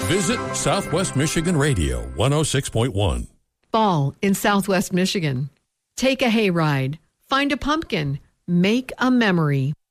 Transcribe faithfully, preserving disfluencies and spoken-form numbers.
Visit Southwest Michigan Radio one oh six point one. Fall in Southwest Michigan. Take a hayride. Find a pumpkin. Make a memory.